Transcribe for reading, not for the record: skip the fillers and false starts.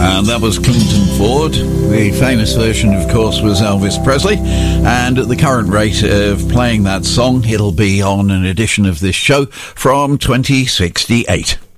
And that was Clinton Ford. The famous version, of course, was Elvis Presley. And at the current rate of playing that song, it'll be on an edition of this show from 2068.